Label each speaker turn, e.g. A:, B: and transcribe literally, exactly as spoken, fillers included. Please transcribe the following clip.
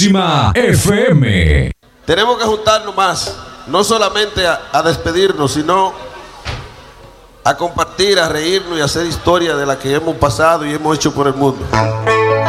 A: F M.
B: Tenemos que juntarnos más, no solamente a, a despedirnos, sino a compartir, a reírnos y a hacer historia de la que hemos pasado y hemos hecho por el mundo.